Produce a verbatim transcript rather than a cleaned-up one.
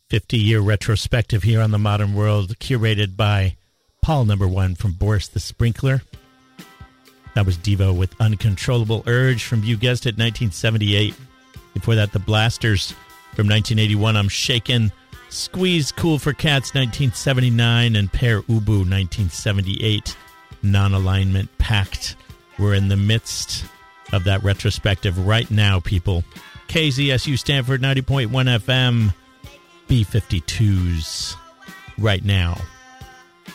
fifty-year retrospective here on the Modern World, curated by Paul Number One from Boris the Sprinkler. That was Devo with Uncontrollable Urge from, you guessed it, nineteen seventy-eight. Before that, The Blasters from nineteen eighty-one, I'm Shakin'. Squeeze, Cool for Cats, nineteen seventy-nine, and Pere Ubu, nineteen seventy-eight. Non-alignment, Pact. We're in the midst of that retrospective right now, people. K Z S U Stanford, ninety point one F M, B fifty-twos, right now.